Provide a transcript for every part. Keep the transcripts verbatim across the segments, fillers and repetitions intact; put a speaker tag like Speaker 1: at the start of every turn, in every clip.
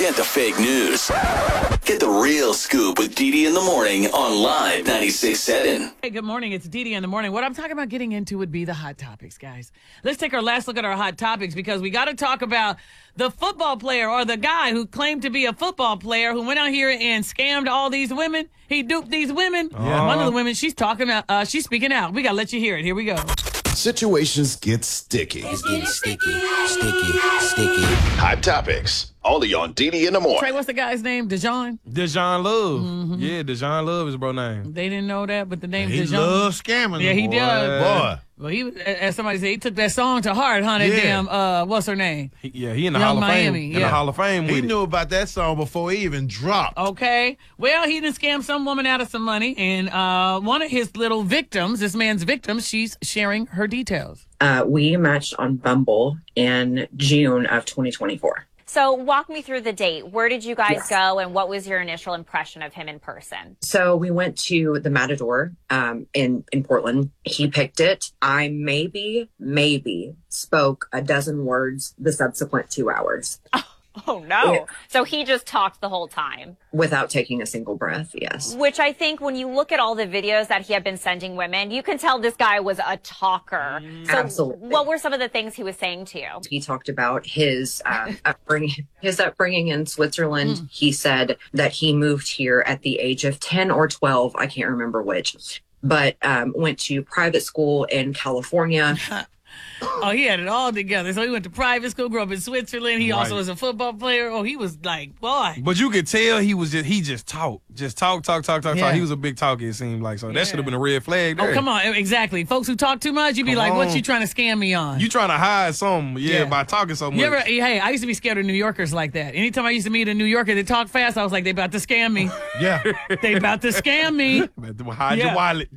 Speaker 1: Forget the fake news. Get the real scoop with Dee in the morning on Live ninety-six point seven.
Speaker 2: Hey, good morning. It's Dee in the morning. What I'm talking about getting into would be the hot topics, guys. Let's take our last look at our hot topics because we got to talk about the football player or the guy who claimed to be a football player who went out here and scammed all these women. He duped these women.
Speaker 3: Uh-huh.
Speaker 2: One of the women, she's talking out, uh, she's speaking out. We got to let you hear it. Here we go.
Speaker 4: Situations get sticky.
Speaker 5: It's getting sticky, sticky, sticky.
Speaker 4: Hot topics. Only on Dee in the morning.
Speaker 2: Trey, what's the guy's name? Dejan?
Speaker 3: Dejan Love.
Speaker 2: Mm-hmm.
Speaker 3: Yeah, Dejan Love is bro name.
Speaker 2: They didn't know that, but the name
Speaker 6: He
Speaker 2: Dejan.
Speaker 6: loves scamming.
Speaker 2: Yeah, he
Speaker 6: boy.
Speaker 2: does.
Speaker 6: Boy.
Speaker 2: Well, he, as somebody said, he took that song to heart, huh? That
Speaker 6: Yeah.
Speaker 2: damn, uh, what's her name?
Speaker 3: He, yeah, he in the
Speaker 2: Young
Speaker 3: Hall of
Speaker 2: Miami,
Speaker 3: Fame.
Speaker 2: yeah.
Speaker 3: In the Hall of Fame with
Speaker 6: He
Speaker 3: it.
Speaker 6: knew about that song before he even dropped.
Speaker 2: Okay. Well, he didn't scam some woman out of some money, and uh, one of his little victims, this man's victims, she's sharing her details.
Speaker 7: Uh, we matched on Bumble in June of twenty twenty-four.
Speaker 8: So walk me through the date. Where did you guys
Speaker 7: Yes.
Speaker 8: go, and what was your initial impression of him in person?
Speaker 7: So we went to the Matador um, in, in Portland. He picked it. I maybe, maybe spoke a dozen words the subsequent two hours.
Speaker 8: Oh, no.
Speaker 7: Yeah.
Speaker 8: So he just talked the whole time.
Speaker 7: Without taking a single breath, yes.
Speaker 8: Which I think when you look at all the videos that he had been sending women, you can tell this guy was a talker. So
Speaker 7: Absolutely.
Speaker 8: what were some of the things he was saying to you?
Speaker 7: He talked about his uh, upbringing, his upbringing in Switzerland.
Speaker 2: Mm.
Speaker 7: He said that he moved here at the age of ten or twelve. I can't remember which, but um, went to private school in California.
Speaker 2: Oh, he had it all together. So he went to private school, grew up in Switzerland. He also
Speaker 3: Right.
Speaker 2: was a football player. Oh, he was like, boy.
Speaker 3: But you could tell he was just he just talked. Just talk, talk, talk, talk,
Speaker 2: Yeah.
Speaker 3: talk. He was a big talker, it seemed like. So
Speaker 2: Yeah.
Speaker 3: that should have been a red flag there.
Speaker 2: Oh, come on. Exactly. Folks who talk too much, you'd be
Speaker 3: Come
Speaker 2: like, what
Speaker 3: on.
Speaker 2: you trying to scam me on?
Speaker 3: You trying to hide something, yeah,
Speaker 2: Yeah.
Speaker 3: by talking so much.
Speaker 2: You ever, hey, I used to be scared of New Yorkers like that. Anytime I used to meet a New Yorker that talked fast, I was like, they about to scam me.
Speaker 6: Yeah.
Speaker 2: They about to scam me.
Speaker 3: Hide
Speaker 2: Yeah.
Speaker 3: your wallet.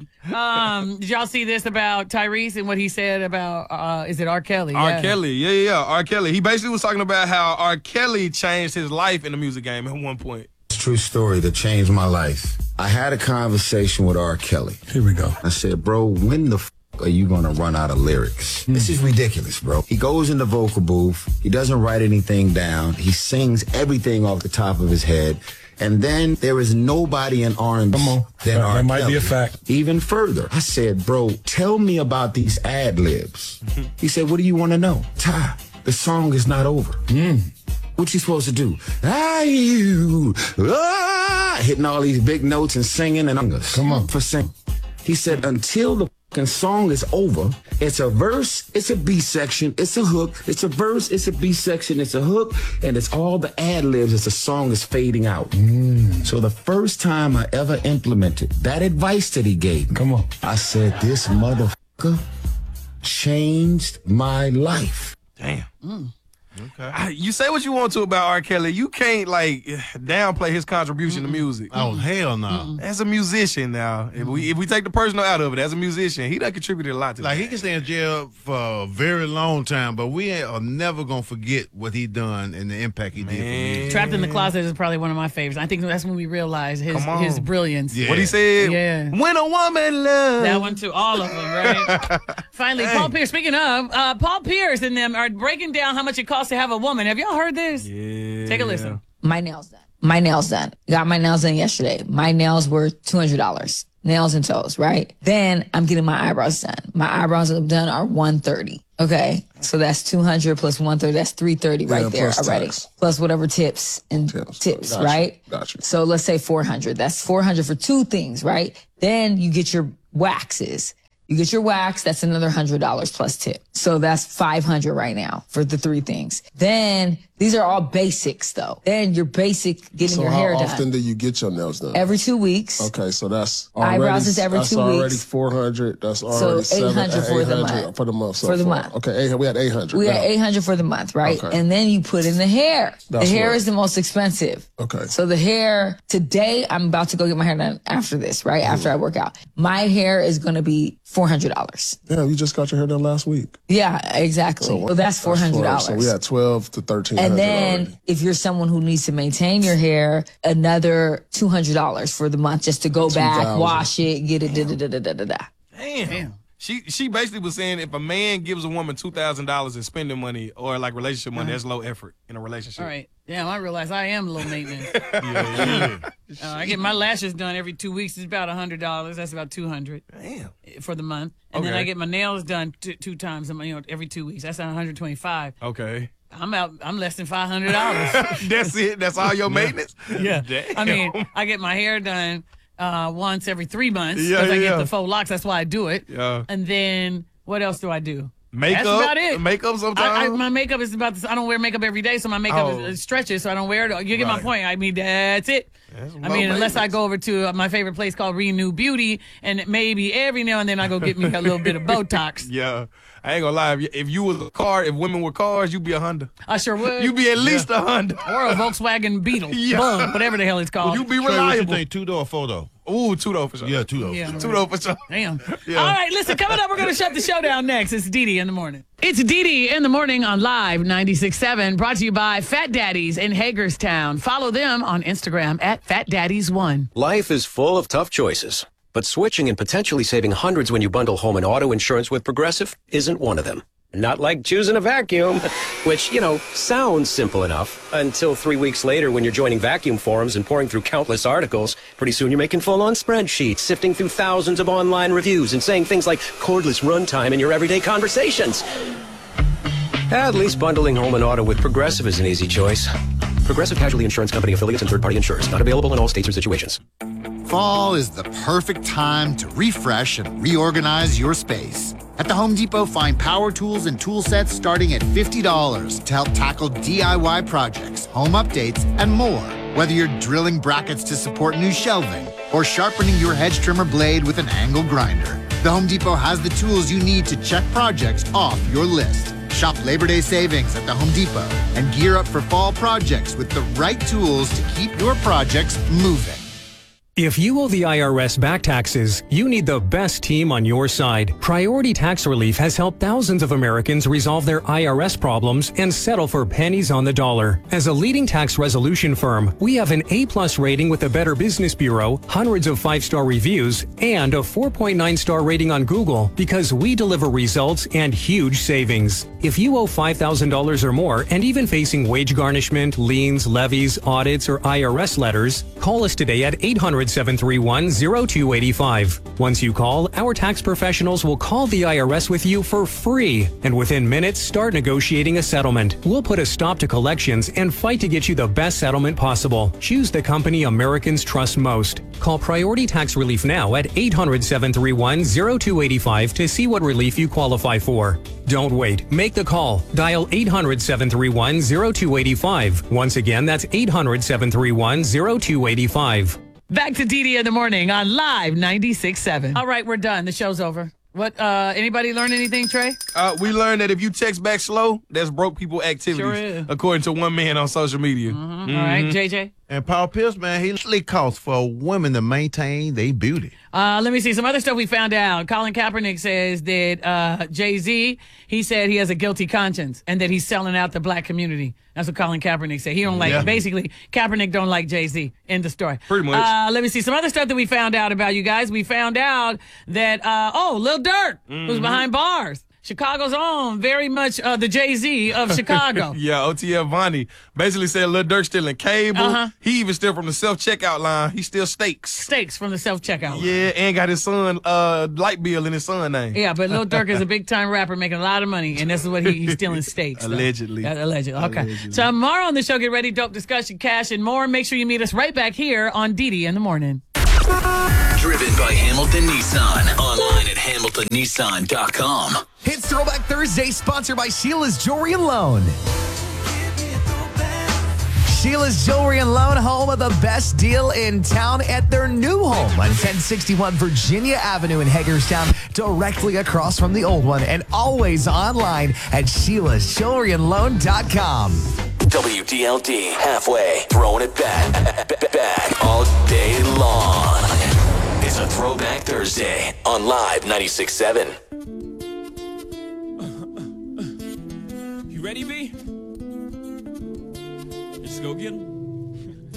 Speaker 2: Um, did y'all see this about Tyrese and what he said about, uh, is it R. Kelly?
Speaker 3: R.
Speaker 2: Yeah.
Speaker 3: Kelly, yeah, yeah, yeah, R. Kelly. He basically was talking about how R. Kelly changed his life in the music game at one point.
Speaker 9: It's a true story that changed my life. I had a conversation with R. Kelly.
Speaker 4: Here we go.
Speaker 9: I said, bro, when the f are you gonna run out of lyrics? This is ridiculous, bro. He goes in the vocal booth. He doesn't write anything down. He sings everything off the top of his head. And then there is nobody in R and B
Speaker 4: Come on.
Speaker 9: than
Speaker 4: That-
Speaker 9: R.
Speaker 4: that might
Speaker 9: Kelly.
Speaker 4: be a fact.
Speaker 9: Even further, I said, bro, tell me about these ad libs. He said, what do you want to know? Ty, the song is not over. What you supposed to do? Ah, you, ah, hitting all these big notes and singing and come on for sing. He said, until the fucking song is over, it's a verse, it's a B section, it's a hook, it's a verse, it's a B section, it's a hook, and it's all the ad libs as the song is fading out. So the first time I ever implemented that advice that he gave me,
Speaker 4: Come on.
Speaker 9: I said, this motherfucker changed my life.
Speaker 3: Damn. Okay. I, you say what you want to about R. Kelly. You can't, like, downplay his contribution to music.
Speaker 6: Oh, hell no.
Speaker 3: As a musician now, if we if we take the personal out of it, as a musician, he done contributed a lot to
Speaker 6: Like,
Speaker 3: that.
Speaker 6: he can stay in jail for a very long time, but we ain't, are never going to forget what he done and the impact he did for music.
Speaker 2: Trapped in the Closet is probably one of my favorites. I think that's when we realized his
Speaker 3: Come on.
Speaker 2: his brilliance.
Speaker 6: Yeah.
Speaker 3: What he said,
Speaker 2: Yeah.
Speaker 3: when a woman loves.
Speaker 2: That one too, all of them, right? Finally, Paul Pierce. Speaking of, uh, Paul Pierce and them are breaking down how much it costs to have a woman. Have y'all heard this?
Speaker 3: Yeah.
Speaker 2: Take a listen.
Speaker 10: My nails done. My nails done. Got my nails done yesterday. My nails were two hundred dollars. Nails and toes, right? Then I'm getting my eyebrows done. My eyebrows done are one hundred thirty dollars. Okay. So that's two hundred plus one hundred thirty. That's three hundred thirty right
Speaker 4: Yeah,
Speaker 10: there
Speaker 4: plus
Speaker 10: already.
Speaker 4: tax.
Speaker 10: Plus whatever tips and
Speaker 4: Tips.
Speaker 10: tips,
Speaker 4: Gotcha.
Speaker 10: right?
Speaker 4: Gotcha.
Speaker 10: So let's say four hundred. That's four hundred for two things, right? Then you get your waxes. You get your wax, that's another one hundred dollars plus tip. So that's five hundred right now for the three things. Then these are all basics though. Then your basic getting
Speaker 4: So
Speaker 10: your
Speaker 4: how
Speaker 10: hair
Speaker 4: often
Speaker 10: done.
Speaker 4: do you get your nails done?
Speaker 10: Every two weeks.
Speaker 4: Okay, so that's already,
Speaker 10: Eyebrows is every
Speaker 4: that's
Speaker 10: two
Speaker 4: already
Speaker 10: weeks.
Speaker 4: four hundred. That's
Speaker 10: So
Speaker 4: already seven,
Speaker 10: eight hundred for the
Speaker 4: eight hundred
Speaker 10: month.
Speaker 4: for the month. So
Speaker 10: For the
Speaker 4: far.
Speaker 10: month.
Speaker 4: Okay, eight, we had eight hundred.
Speaker 10: We
Speaker 4: now.
Speaker 10: got eight hundred for the month, right?
Speaker 4: Okay.
Speaker 10: And then you put in the hair.
Speaker 4: That's
Speaker 10: the hair
Speaker 4: what-
Speaker 10: is the most expensive.
Speaker 4: Okay.
Speaker 10: So the hair, today, I'm about to go get my hair done after this, right? After I work out. My hair is going to be four hundred dollars.
Speaker 4: Yeah, you just got your hair done last week.
Speaker 10: Yeah, exactly. So, that's four hundred dollars.
Speaker 4: So we had twelve to thirteen hundred.
Speaker 10: And then
Speaker 4: already.
Speaker 10: if you're someone who needs to maintain your hair, another two hundred dollars for the month just to go back,
Speaker 4: thousand.
Speaker 10: wash it, get it, da da da da da da da.
Speaker 3: Damn.
Speaker 2: Damn.
Speaker 3: She she basically was saying if a man gives a woman two thousand dollars in spending money or like relationship money,
Speaker 2: Uh-huh.
Speaker 3: that's low effort in a relationship.
Speaker 2: All right. Damn, I realize I am low maintenance.
Speaker 3: yeah,
Speaker 2: Uh, I get my lashes done every two weeks. It's about one hundred dollars. That's about two hundred
Speaker 3: Damn.
Speaker 2: for the month. And then
Speaker 3: Okay.
Speaker 2: I get my nails done t- two times a month, you know, every two weeks. That's one hundred twenty-five.
Speaker 3: Okay.
Speaker 2: I'm out. I'm less than five hundred dollars.
Speaker 3: That's it. That's all your maintenance.
Speaker 2: Yeah.
Speaker 3: Damn.
Speaker 2: I mean, I get my hair done uh, once every three months
Speaker 3: Yeah,
Speaker 2: because I
Speaker 3: yeah.
Speaker 2: get the faux locks. That's why I do it.
Speaker 3: Yeah.
Speaker 2: And then what else do I do?
Speaker 3: Makeup.
Speaker 2: That's about it.
Speaker 3: Makeup
Speaker 2: I, I,
Speaker 3: sometimes.
Speaker 2: my makeup is about. The, I don't wear makeup every day, so my makeup
Speaker 3: Oh.
Speaker 2: is, is stretches, so I don't wear it. You get my
Speaker 3: Right.
Speaker 2: point. I mean, that's it.
Speaker 3: That's
Speaker 2: I
Speaker 3: low
Speaker 2: mean, unless I
Speaker 3: maintenance.
Speaker 2: go over to uh, my favorite place called Renew Beauty, and maybe every now and then I go get me a little bit of Botox.
Speaker 3: Yeah. I ain't gonna lie. If you, if you was a car, if women were cars, you'd be a Honda.
Speaker 2: I sure would.
Speaker 3: You'd be at least a Honda.
Speaker 2: or a Volkswagen Beetle,
Speaker 3: Yeah.
Speaker 2: Bug, whatever the hell it's called.
Speaker 3: You be
Speaker 6: Trey, what you
Speaker 3: reliable.
Speaker 6: think, two door or four door?
Speaker 3: Ooh, two door for sure.
Speaker 6: Yeah, two door.
Speaker 2: Yeah.
Speaker 3: Two door for sure.
Speaker 2: Damn.
Speaker 3: Yeah.
Speaker 2: All right, listen, coming up, we're going to shut the show down next. It's Dee Dee in the morning. It's Dee Dee in the morning on Live ninety-six point seven, brought to you by Fat Daddies in Hagerstown. Follow them on Instagram at Fat Daddies one.
Speaker 11: Life is full of tough choices, but switching and potentially saving hundreds when you bundle home and auto insurance with Progressive isn't one of them. Not like choosing a vacuum, which, you know, sounds simple enough until three weeks later when you're joining vacuum forums and pouring through countless articles. Pretty soon you're making full-on spreadsheets, sifting through thousands of online reviews and saying things like cordless runtime in your everyday conversations. At least bundling home and auto with Progressive is an easy choice. Progressive Casualty Insurance Company affiliates and third-party insurers. Not available in all states or situations.
Speaker 12: Fall is the perfect time to refresh and reorganize your space. At the Home Depot, find power tools and tool sets starting at fifty dollars to help tackle D I Y projects, home updates, and more. Whether you're drilling brackets to support new shelving or sharpening your hedge trimmer blade with an angle grinder, the Home Depot has the tools you need to check projects off your list. Shop Labor Day savings at the Home Depot and gear up for fall projects with the right tools to keep your projects moving.
Speaker 13: If you owe the I R S back taxes, you need the best team on your side. Priority Tax Relief has helped thousands of Americans resolve their I R S problems and settle for pennies on the dollar. As a leading tax resolution firm, we have an A-plus rating with the Better Business Bureau, hundreds of five-star reviews, and a four point nine star rating on Google because we deliver results and huge savings. If you owe five thousand dollars or more and even facing wage garnishment, liens, levies, audits, or I R S letters, call us today at eight hundred, seven three one, zero two eight five. Once you call, our tax professionals will call the I R S with you for free, and within minutes start negotiating a settlement. We'll put a stop to collections and fight to get you the best settlement possible. Choose the company Americans trust most. Call Priority Tax Relief now at eight hundred, seven three one, zero two eight five to see what relief you qualify for. Don't wait. Make the call. Dial eight hundred, seven three one, zero two eight five. Once again, that's eight hundred, seven three one, zero two eight five.
Speaker 2: Back to Dee Dee in the morning on Live ninety-six point seven. All right, we're done. The show's over. What? Uh, anybody learn anything, Trey?
Speaker 3: Uh, we learned that if you text back slow, that's broke people activities,
Speaker 2: Sure is.
Speaker 3: according to one man on social media.
Speaker 2: Mm-hmm. All right, J J.
Speaker 6: And Paul Pierce, man, he literally costs for women to maintain their beauty.
Speaker 2: Uh, let me see some other stuff we found out. Colin Kaepernick says that uh, Jay-Z, he said he has a guilty conscience and that he's selling out the black community. That's what Colin Kaepernick said. He don't like,
Speaker 3: Yeah.
Speaker 2: basically, Kaepernick don't like Jay-Z. End of story.
Speaker 3: Pretty much.
Speaker 2: Uh, let me see some other stuff that we found out about you guys. We found out that, uh, oh, Lil Durk, who's
Speaker 3: Mhm.
Speaker 2: behind bars. Chicago's own, very much uh, the Jay-Z of Chicago.
Speaker 3: Yeah, O T F Vonnie basically said Lil Durk stealing cable.
Speaker 2: Uh-huh.
Speaker 3: He even steal from the self-checkout line. He steal steaks.
Speaker 2: Steaks from the self-checkout.
Speaker 3: Yeah, and got his son uh, light bill in his son name.
Speaker 2: Yeah, but Lil Durk is a big-time rapper making a lot of money, and this is what he, he's stealing steaks. so.
Speaker 3: Allegedly.
Speaker 2: Yeah, allegedly. Okay.
Speaker 3: Allegedly.
Speaker 2: So tomorrow on the show, get ready, dope discussion, cash, and more. Make sure you meet us right back here on Dee Dee in the morning.
Speaker 1: Driven by Hamilton Nissan. Online at hamilton nissan dot com.
Speaker 14: It's Throwback Thursday, sponsored by Sheila's Jewelry and Loan. Sheila's Jewelry and Loan, home of the best deal in town at their new home on ten sixty-one Virginia Avenue in Hagerstown, directly across from the old one, and always online at sheilas jewelry and loan dot com.
Speaker 1: W D L D, halfway, throwing it back, back all day long. It's a Throwback Thursday on Live ninety-six point seven.
Speaker 15: You ready, B? Let's go get him.